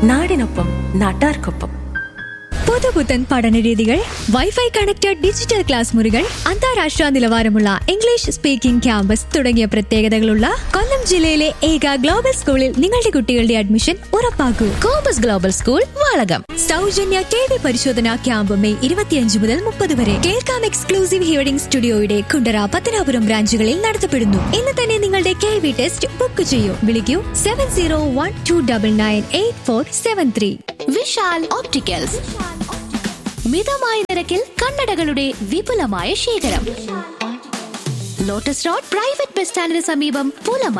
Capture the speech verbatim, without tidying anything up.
നാടിനൊപ്പം നാട്ടാർക്കൊപ്പം. പുതുപുത്തൻ പഠനരീതികൾ, വൈഫൈ കണക്റ്റഡ് ഡിജിറ്റൽ ക്ലാസ് മുറികൾ, അന്താരാഷ്ട്ര നിലവാരമുള്ള ഇംഗ്ലീഷ് സ്പീക്കിംഗ് ക്യാമ്പസ് തുടങ്ങിയ പ്രത്യേകതകളുള്ള കൊല്ലം ജില്ലയിലെ ഏക ഗ്ലോബൽ സ്കൂളിൽ നിങ്ങളുടെ കുട്ടികളുടെ admission ഉറപ്പാക്കൂ. Compass global school, Valakom. സൗജന്യ കേൾവി പരിശോധന ക്യാമ്പ് മെയ് ഇരുപത്തിയഞ്ച് മുതൽ മുപ്പത് വരെ കേൾക്കാം എക്സ്ക്ലൂസീവ് ഹിയറിംഗ് സ്റ്റുഡിയോയുടെ കുണ്ടറ, പത്തനാപുരം ബ്രാഞ്ചുകളിൽ നടത്തപ്പെടുന്നു. ഇന്ന് തന്നെ നിങ്ങളുടെ കേൾവി ടെസ്റ്റ് ബുക്ക് ചെയ്യൂ. വിളിക്കൂ seven zero one two double nine eight four seven three. Vishal opticals, മിതമായ നിരക്കിൽ കണ്ണടകളുടെ വിപുലമായ ശേഖരം. ലോട്ടസ് റോഡ് പ്രൈവറ്റ് ബസ് സ്റ്റാൻഡിന് സമീപം, പുലമൺ.